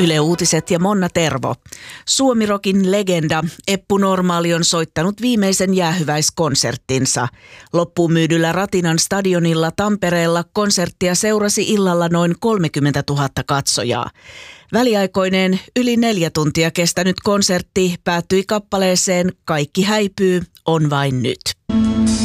Yle Uutiset ja Monna Tervo. Suomirokin legenda Eppu Normaali on soittanut viimeisen jäähyväiskonserttinsa. Loppuun myydyllä Ratinan stadionilla Tampereella konserttia seurasi illalla noin 30 000 katsojaa. Väliaikoineen yli 4 tuntia kestänyt konsertti päättyi kappaleeseen Kaikki häipyy, on vain nyt.